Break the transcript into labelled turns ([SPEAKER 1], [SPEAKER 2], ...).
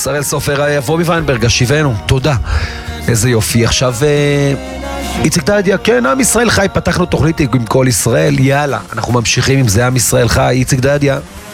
[SPEAKER 1] שראל סופר, יבוא מויינברג, השיבנו, תודה. איזה יופי. עכשיו איציק דדיה, כן, עם ישראל חי, פתחנו תוכנית עם כל ישראל, יאללה, אנחנו ממשיכים עם זה, עם ישראל חי, איציק דדיה.